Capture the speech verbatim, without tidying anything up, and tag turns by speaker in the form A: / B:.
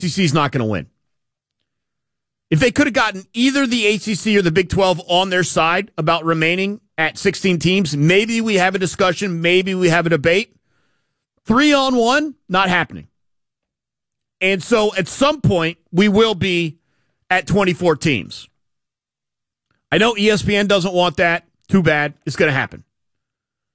A: A C C's not going to win. If they could have gotten either the A C C or the Big twelve on their side about remaining at sixteen teams, maybe we have a discussion, maybe we have a debate. Three on one, not happening. And so at some point, we will be at twenty-four teams. I know E S P N doesn't want that. Too bad. It's going to happen.